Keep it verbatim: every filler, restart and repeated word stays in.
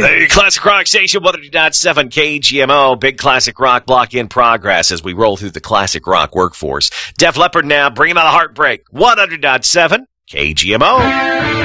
The Classic Rock Station, one hundred point seven K G M O. Big Classic Rock block in progress as we roll through the Classic Rock workforce. Def Leppard now, bringing out a heartbreak. one hundred point seven K G M O.